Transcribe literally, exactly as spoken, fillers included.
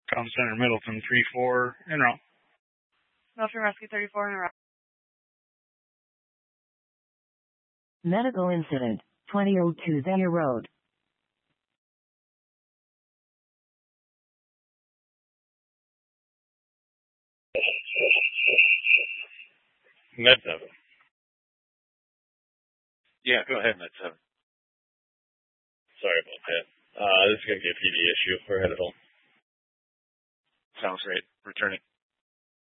Com Center Middleton three four en route. Middleton Rescue thirty-four en route. Medical incident, twenty oh two Zaya Road. Med seven. Yeah, go ahead, Med seven. Sorry about that. Uh, this is going to be a P D issue. We're headed home. Sounds great. Returning.